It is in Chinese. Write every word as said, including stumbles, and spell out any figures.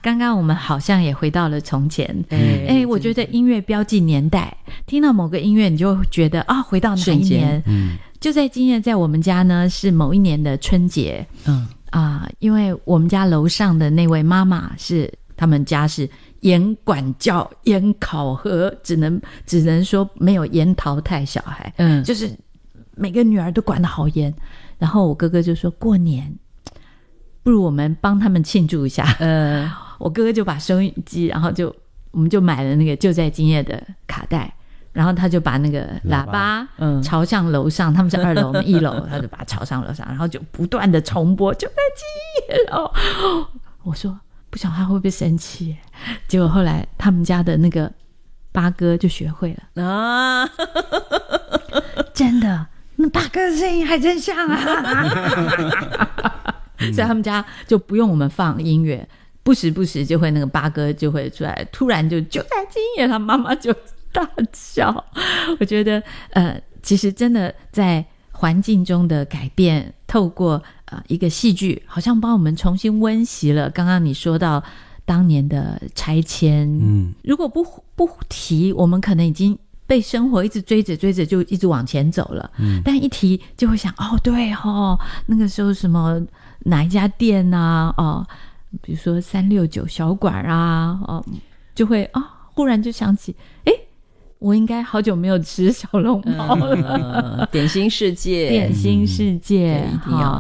刚刚我们好像也回到了从前。哎、欸，我觉得音乐标记年代，听到某个音乐你就觉得啊，回到哪一年。嗯，就在今年在我们家呢是某一年的春节。嗯啊、呃，因为我们家楼上的那位妈妈是他们家是严管教严考核，只能只能说没有严淘汰小孩。嗯，就是每个女儿都管得好严。然后我哥哥就说过年不如我们帮他们庆祝一下。呃，我哥哥就把收音机，然后就我们就买了那个就在今夜的卡带，然后他就把那个喇叭朝向楼上，他们是二楼我们一楼，他就把它朝上楼上，然后就不断的重播就在今夜。然后我说不晓得他会不会生气，结果后来他们家的那个八哥就学会了啊，真的那八哥的声音还真像啊。所以他们家就不用我们放音乐，不时不时就会那个八哥就会出来，突然就就在今夜，他妈妈就大笑。我觉得呃，其实真的在环境中的改变，透过呃一个戏剧，好像帮我们重新温习了。刚刚你说到当年的拆迁，嗯，如果不不提，我们可能已经被生活一直追着追着就一直往前走了。嗯，但一提就会想，哦，对哦，那个时候什么哪一家店啊，哦，比如说三六九小馆啊，哦，就会啊、哦，忽然就想起，哎。我应该好久没有吃小笼包了。 嗯、点心世界， 点心世界、 嗯、一定要